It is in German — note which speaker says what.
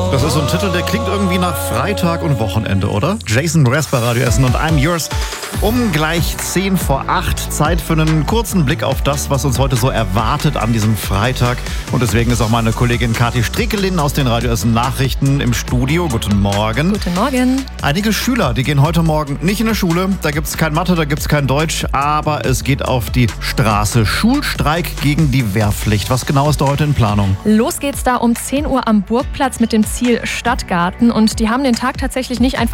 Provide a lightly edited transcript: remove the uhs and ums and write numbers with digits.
Speaker 1: Das ist so ein Titel, der klingt irgendwie nach Freitag und Wochenende, oder? Jason Mraz bei Radio Essen und I'm Yours. Um gleich 10 vor 8. Zeit für einen kurzen Blick auf das, was uns heute so erwartet an diesem Freitag. Und deswegen ist auch meine Kollegin Kathi Strickelin aus den Radio Essen Nachrichten im Studio. Guten Morgen.
Speaker 2: Guten Morgen.
Speaker 1: Einige Schüler, die gehen heute Morgen nicht in die Schule. Da gibt es kein Mathe, da gibt es kein Deutsch. Aber es geht auf die Straße. Schulstreik gegen die Wehrpflicht. Was genau ist da heute in Planung?
Speaker 2: Los geht's da um 10 Uhr am Burgplatz mit dem Ziel Stadtgarten. Und die haben den Tag tatsächlich nicht einfach